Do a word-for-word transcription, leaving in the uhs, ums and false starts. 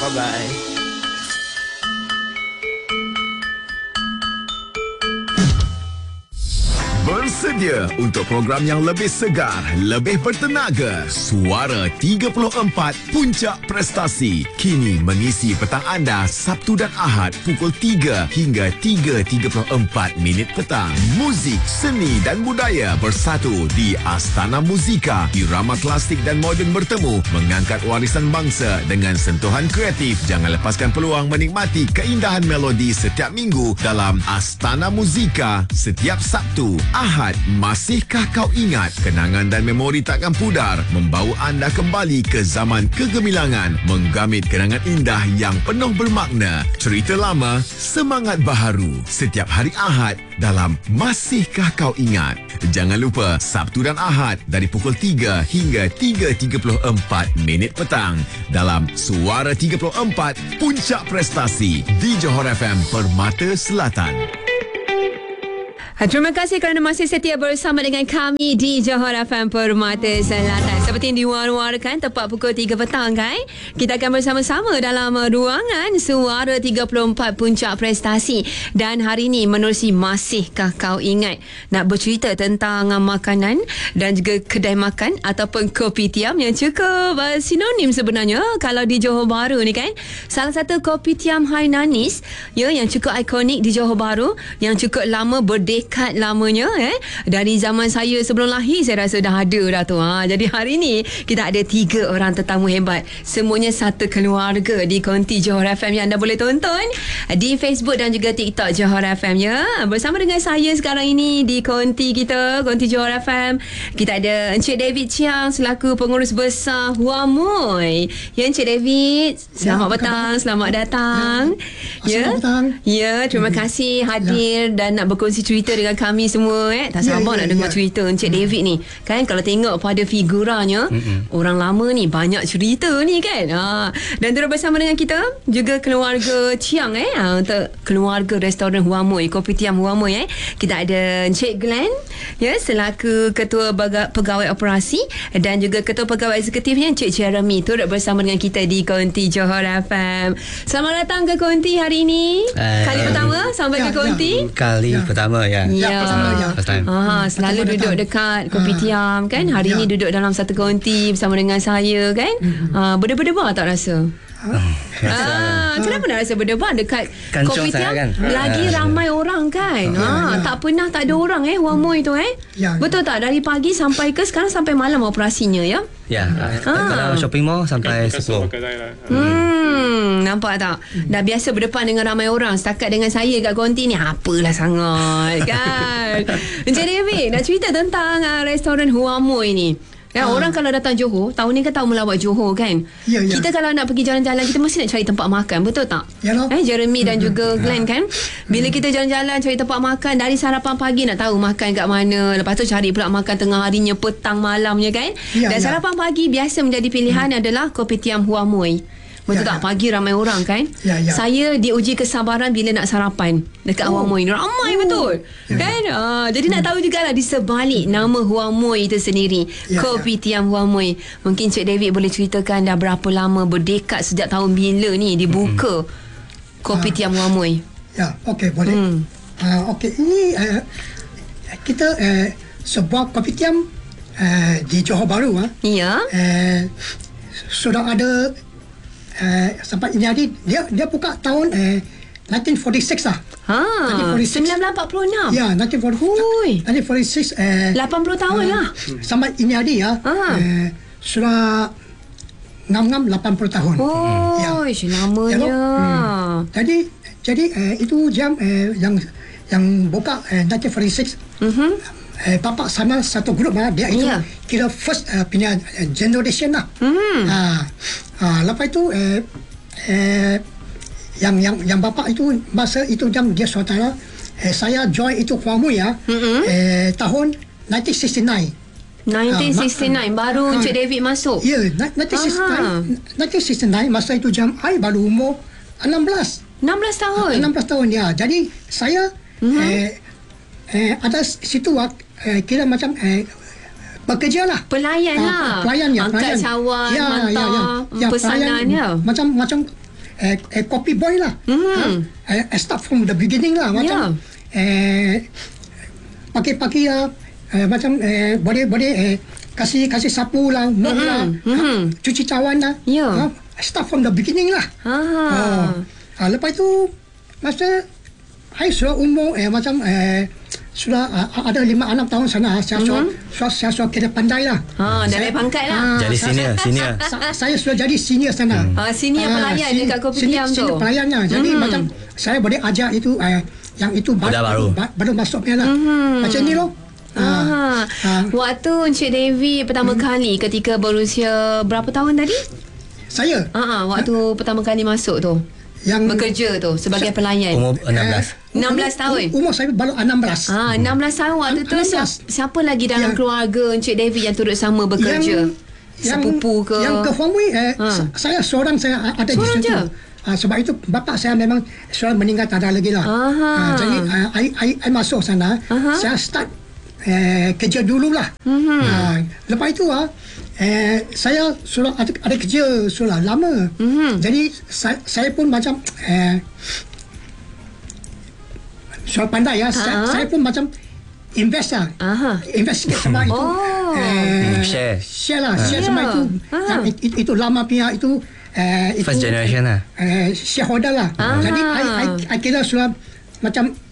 Bye-bye. Bersedia untuk program yang lebih segar, lebih bertenaga. Suara tiga puluh empat Puncak Prestasi kini mengisi petang anda Sabtu dan Ahad pukul tiga hingga tiga tiga puluh empat minit petang. Muzik, seni dan budaya bersatu di Astana Muzika. Irama klasik dan moden bertemu, mengangkat warisan bangsa dengan sentuhan kreatif. Jangan lepaskan peluang menikmati keindahan melodi setiap minggu dalam Astana Muzika setiap Sabtu. Ahad, masihkah kau ingat? Kenangan dan memori takkan pudar, membawa anda kembali ke zaman kegemilangan, menggamit kenangan indah yang penuh bermakna. Cerita lama, semangat baharu. Setiap hari Ahad dalam Masihkah Kau Ingat? Jangan lupa, Sabtu dan Ahad dari pukul tiga hingga tiga tiga puluh empat minit petang dalam Suara tiga puluh empat Puncak Prestasi di Johor F M Permata Selatan. Terima kasih kerana masih setia bersama dengan kami di Johor F M Permata Selatan. Seperti yang diwar-warkan, tepat pukul tiga petang kan, kita akan bersama-sama dalam ruangan Suara tiga puluh empat Puncak Prestasi. Dan hari ini menerusi Masihkah Kau Ingat, nak bercerita tentang makanan dan juga kedai makan ataupun kopitiam yang cukup uh, sinonim sebenarnya kalau di Johor Bahru ni kan. Salah satu kopitiam Hainanis ya, yang cukup ikonik di Johor Bahru, yang cukup lama berdekatan dekat lamanya eh dari zaman saya sebelum lahir saya rasa dah ada dah tu. Ha, jadi hari ni kita ada tiga orang tetamu hebat, semuanya satu keluarga di konti Johor F M yang anda boleh tonton di Facebook dan juga TikTok Johor F M ya. Bersama dengan saya sekarang ini di konti kita, konti Johor F M, kita ada Encik David Chiang selaku pengurus besar Huamuy. Ya Encik David, selamat ya, petang, kabar. Selamat datang. Ya. Ya. Selamat petang. Ya, terima hmm. kasih hadir ya. Dan nak berkongsi cerita dengan kami semua eh. Tak sabar yeah, yeah, nak dengar yeah. cerita Encik mm. David ni. Kan kalau tengok pada figuranya, mm-mm. orang lama ni banyak cerita ni kan. Ha. Dan terus bersama dengan kita juga keluarga Chiang eh. Ha. Untuk keluarga restoran Huamuy, kopitiam Huamuy eh. Kita ada Encik Glenn ya, selaku ketua baga- pegawai operasi dan juga ketua pegawai eksekutifnya Encik Jeremy turut bersama dengan kita di konti Johor F M. Selamat datang ke konti hari ini. Uh, Kali pertama sampai ya, ke konti. Ya. Kali ya. pertama ya. Ya, ya. ya. First time. Ha, selalu duduk dekat kopitiam kan. Hari ya. ni duduk dalam satu konti bersama dengan saya kan. Ha, berdebar-debar tak rasa? Ah, kenapa nak rasa berdebar dekat kopitiam kan? Lagi ramai orang kan. Ha, ya, ya. Tak pernah tak ada orang eh Huamuy tu eh. Ya, betul ya. tak? Dari pagi sampai ke sekarang sampai malam operasinya ya. Ya. Ah. Kalau shopping mall sampai sepuluh. Hmm, nampak tak? Dah biasa berdepan dengan ramai orang. Setakat dengan saya kat konti ni apalah sangat kan. Encik David nak cerita tentang uh, restoran Huamuy ni. Ya, ha. Orang kalau datang Johor, tahun ni kan tahu melawat Johor kan. Ya, ya. Kita kalau nak pergi jalan-jalan, kita mesti nak cari tempat makan, betul tak? Yalah. Eh, Jeremy dan juga Glenn kan. Bila kita jalan-jalan cari tempat makan, dari sarapan pagi nak tahu makan kat mana, lepas tu cari pula makan tengah harinya, petang, malamnya kan. Ya, dan ya. sarapan pagi biasa menjadi pilihan hmm. adalah kopitiam Huamuy. Betul ya, tak? Ya. Pagi ramai orang kan. Ya, ya. Saya diuji kesabaran bila nak sarapan dekat oh. Huamuy. Ramai oh. betul ya. Kan uh, jadi hmm. nak tahu jugalah di sebalik nama Huamuy itu sendiri, ya, kopitiam ya. Huamuy. Mungkin Cik David boleh ceritakan dah berapa lama, berdekat sejak tahun bila ni dibuka hmm. kopitiam uh, Huamuy. Ya, okey, boleh. hmm. uh, Okey, ini uh, kita uh, sebuah kopitiam uh, di Johor Bahru uh, ya. uh, sudah ada Uh, sampai ini hari dia dia buka tahun uh, nineteen forty-six lah. Ha. seribu sembilan ratus empat puluh enam. Ya, nineteen forty-six. nineteen forty-six uh, lapan puluh tahun uh, lah. Sampai ini hari ya. Uh, sudah ngam-ngam lapan puluh tahun. Oh, ya. Lamanya. Ya, hmm. Jadi jadi uh, itu jam uh, yang yang buka uh, nineteen forty-six. Mhm. Eh, Bapak sama satu grup lah. Dia itu yeah. kira first uh, punya uh, generation lah. Hmm. Uh, uh, lepas itu eh, eh, yang yang yang Bapak itu masa itu jam dia saudara, eh, saya join itu Huamuy ya. Mm-hmm. eh, tahun nineteen sixty-nine. nineteen sixty-nine uh, baru uh, Encik David masuk. Ya, yeah, nineteen sixty-nine masa itu jam I baru umur enam belas. enam belas tahun. Uh, enam belas tahun ya. Jadi saya mm-hmm. eh, eh, ada situ eh, kira macam eh, bekerja lah. Pelayan lah. Uh, pelayan ya. Angkat pelayan. cawan, ya, mantap ya, ya. Ya, pesanan ya. Macam macam eh, eh, copy boy lah. Mm-hmm. Ha? Eh, I start from the beginning lah. Macam yeah. eh, pakai-pakai lah. Eh, macam eh, boleh-boleh eh, kasih kasih sapu lah, mop mm-hmm. lah, mm-hmm. ha? Cuci cawan lah. Yeah. Ha? I start from the beginning lah. Ah. Ha. Lepas tu masa I sudah umur eh, macam eh, sudah uh, ada lima enam tahun sana saya mm-hmm. sudah saya sudah kira pandai lah. Ha, dah naik pangkat lah. Uh, jadi senior, senior. Saya, saya sudah jadi senior sana. Hmm. Uh, senior pelayan uh, dekat Kopitiam tu. Senior pelayannya. Jadi mm-hmm. macam saya boleh ajar itu uh, yang itu baru baru, baru masuknya lah. Mm-hmm. Macam ni loh. Uh, uh. Waktu Encik Devi pertama hmm. kali ketika berusia berapa tahun tadi? Saya. Ah, uh-huh. waktu uh. pertama kali masuk tu. Yang bekerja tu sebagai pelayan. Umur enam belas. Eh, enam belas tahun. Umur saya baru enam belas. Ah, enam belas tahun waktu tu siapa, siapa lagi dalam yang, keluarga Encik Devi yang turut sama bekerja? Yang, Sepupu ke? Yang ke Huawei eh, ha. saya seorang saya ada seorang di situ. Ha, sebab itu bapa saya memang seorang meninggal tak ada lagi lah. Ha, jadi uh, I, I, I masuk sana, aha. saya start eh, kerja dulu lah. Mm-hmm. Ha, lepas itu ah, Eh, saya sudah ada, ada kerja sudah lama. Mm-hmm. Jadi saya, saya pun macam eh, sudah pandai ya. Saya, saya pun macam invest lah. Uh-huh. Invest sikit sama itu. Oh. Eh, share. Share lah. Share yeah. sama itu. Uh-huh. Yang itu, itu lama punya itu. Eh, First itu, generation lah. Eh, shareholder lah. Uh-huh. Jadi I, I, I kira sudah macam